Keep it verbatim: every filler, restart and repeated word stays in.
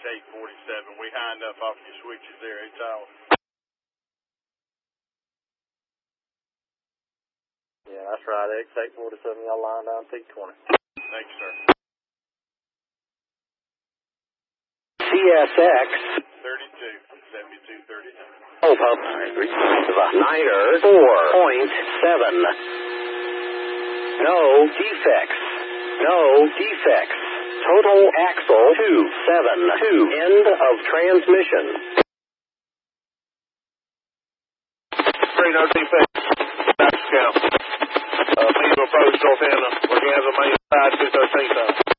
eight forty-seven. We high enough off your switches there, eight hours. Yeah, that's right, X eight forty-seven, y'all line down T twenty. Thanks, sir. C S X thirty-two, seventy-two thirty-nine. Oh, Pub Niner four point seven. No defects. No defects. Total axle two seven two. End of transmission. Three, no defects. Back count. Uh, Meadville Approach, North Anna. Organza, main side, two thirteen.